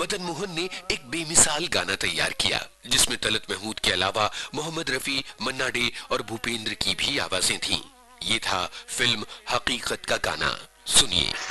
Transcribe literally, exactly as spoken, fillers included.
मदन मोहन ने एक बेमिसाल गाना तैयार किया जिसमें तलत महमूद के अलावा मोहम्मद रफी, मन्ना डे और भूपेंद्र की भी आवाजें थीं। ये था फिल्म हकीकत का गाना। सुनिए।